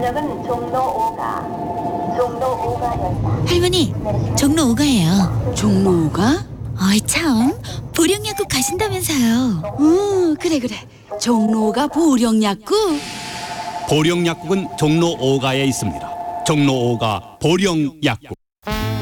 저녁은 종로 5가 할머니, 종로 5가예요. 종로 5가? 어이 참, 보령약국 가신다면서요. 그래. 종로 5가 보령약국? 보령약국은 종로 5가에 있습니다. 종로 5가 보령약국.